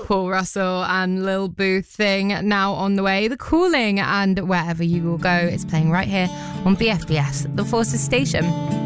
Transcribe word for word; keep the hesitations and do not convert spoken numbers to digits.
Paul Russell and Lil Boo Thing now on the way. The Calling and Wherever You Will Go is playing right here on B F B S, the Forces station.